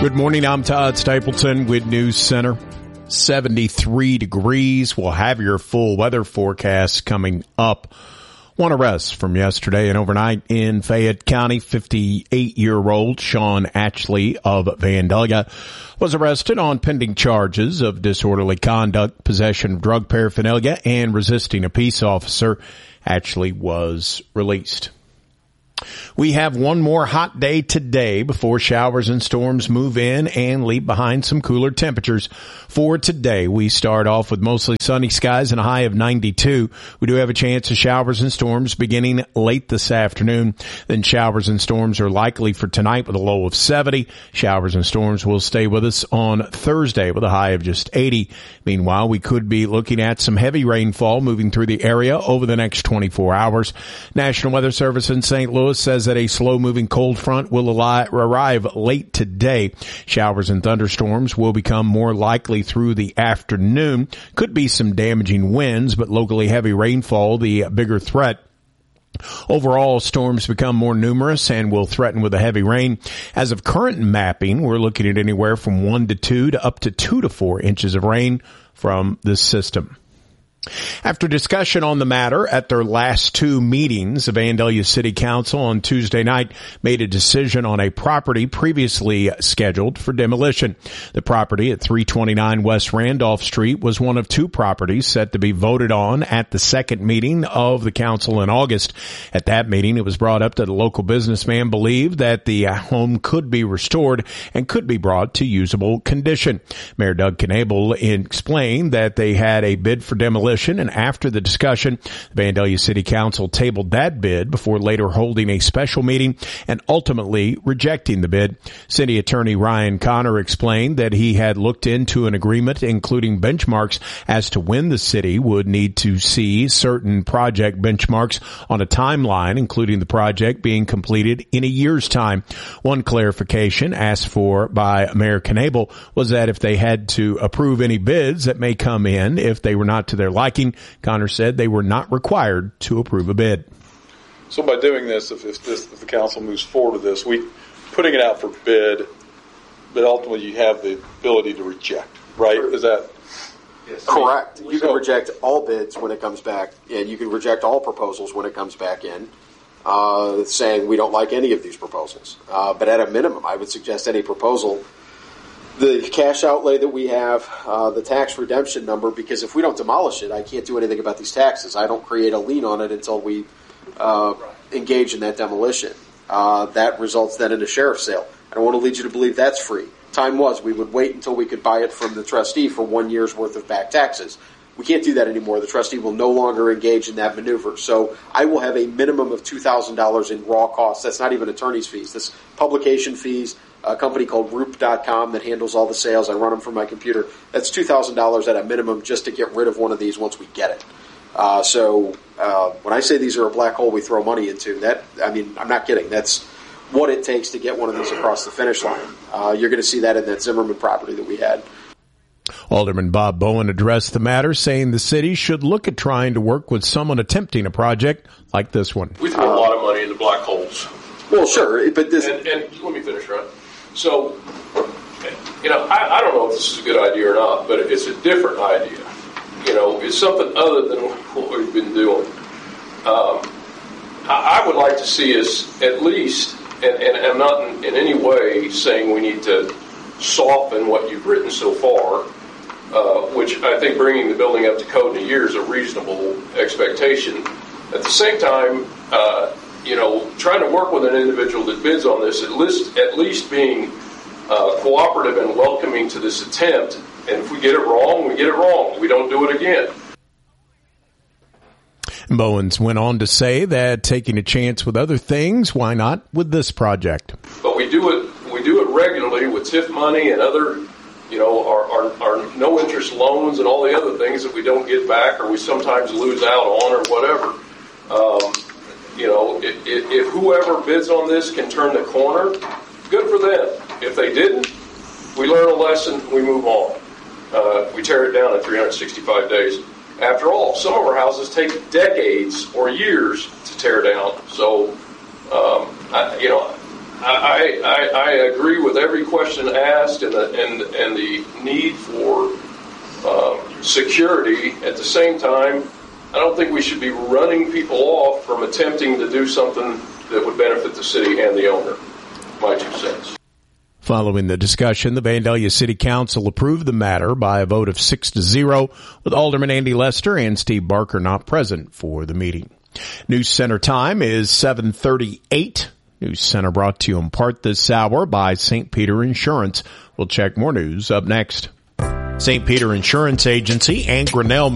Good morning. I'm Todd Stapleton with News Center. 73 degrees. We'll have your full weather forecast coming up. One arrest from yesterday and overnight in Fayette County. 58-year-old Sean Ashley of Vandalia was arrested on pending charges of disorderly conduct, possession of drug paraphernalia, and resisting a peace officer. Ashley was released. We have one more hot day today before showers and storms move in and leave behind some cooler temperatures. For today, we start off with mostly sunny skies and a high of 92. We do have a chance of showers and storms beginning late this afternoon. Then showers and storms are likely for tonight with a low of 70. Showers and storms will stay with us on Thursday with a high of just 80. Meanwhile, we could be looking at some heavy rainfall moving through the area over the next 24 hours. National Weather Service in St. Louis says that a slow-moving cold front will arrive late today. Showers and thunderstorms will become more likely through the afternoon. Could be some damaging winds, but locally heavy rainfall, the bigger threat. Overall, storms become more numerous and will threaten with a heavy rain. As of current mapping, we're looking at anywhere from 1 to 2 to up to 2 to 4 inches of rain from this system. After discussion on the matter at their last two meetings, the Vandalia City Council on Tuesday night made a decision on a property previously scheduled for demolition. The property at 329 West Randolph Street was one of two properties set to be voted on at the second meeting of the council in August. At that meeting, it was brought up that a local businessman believed that the home could be restored and could be brought to usable condition. Mayor Doug Knable explained that they had a bid for demolition, and after the discussion, the Vandalia City Council tabled that bid before later holding a special meeting and ultimately rejecting the bid. City Attorney Ryan Connor explained that he had looked into an agreement including benchmarks as to when the city would need to see certain project benchmarks on a timeline, including the project being completed in a year's time. One clarification asked for by Mayor Knable was that if they had to approve any bids that may come in, if they were not to their liking, Connor said they were not required to approve a bid. So by doing this, if the council moves forward with this, we putting it out for bid, but ultimately you have the ability to reject, right? Is that yes. Correct? You can reject all bids when it comes back, and you can reject all proposals when it comes back in, saying we don't like any of these proposals. But at a minimum, I would suggest any proposal, the cash outlay that we have, the tax redemption number, because if we don't demolish it, I can't do anything about these taxes. I don't create a lien on it until we engage in that demolition. That results then in a sheriff's sale. I don't want to lead you to believe that's free. Time was we would wait until we could buy it from the trustee for 1 year's worth of back taxes. We can't do that anymore. The trustee will no longer engage in that maneuver. So I will have a minimum of $2,000 in raw costs. That's not even attorney's fees. This publication fees, a company called Roop.com that handles all the sales. I run them from my computer. That's $2,000 at a minimum just to get rid of one of these once we get it. So when I say these are a black hole we throw money into, I'm not kidding. That's what it takes to get one of these across the finish line. You're going to see that in that Zimmerman property that we had. Alderman Bob Bowen addressed the matter, saying the city should look at trying to work with someone attempting a project like this one. We throw a lot of money into black holes. Well, sure, but this... And let me finish, right? So, I don't know if this is a good idea or not, but it's a different idea. It's something other than what we've been doing. I would like to see us at least, and I'm not in any way saying we need to soften what you've written so far, which I think bringing the building up to code in a year is a reasonable expectation. At the same time, trying to work with an individual that bids on this, at least being cooperative and welcoming to this attempt. And if we get it wrong, we get it wrong. We don't do it again. Bowens went on to say that taking a chance with other things, why not with this project? But we do it regularly with TIF money and other, our no interest loans and all the other things that we don't get back or we sometimes lose out on or whatever. If whoever bids on this can turn the corner, good for them. If they didn't, we learn a lesson, we move on. We tear it down in 365 days. After all, some of our houses take decades or years to tear down. So, I agree with every question asked and the need for security. At the same time, I don't think we should be running people off from attempting to do something that would benefit the city and the owner. My 2 cents. Following the discussion, the Vandalia City Council approved the matter by a vote of 6-0, with Alderman Andy Lester and Steve Barker not present for the meeting. News Center time is 7:38. News Center brought to you in part this hour by St. Peter Insurance. We'll check more news up next. St. Peter Insurance Agency and Grinnell